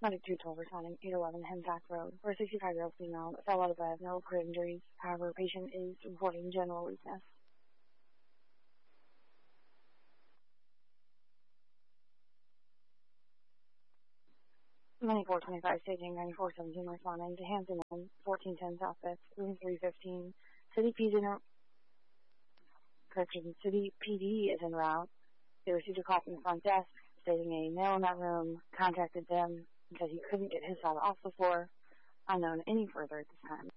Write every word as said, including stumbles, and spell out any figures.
Medic two twelve responding eight eleven Hemsack Road, where a sixty-five-year-old female fell out of bed, no clear injuries. However, patient is reporting general weakness. ninety-four twenty-five staging ninety-four seventeen responding to Hampton Inn, fourteen ten South Fifth, room three fifteen. City P D is in correction, City P D is en route. They received a call from the front desk stating a male in that room contacted them because he couldn't get his side off the floor. Unknown any further at this time.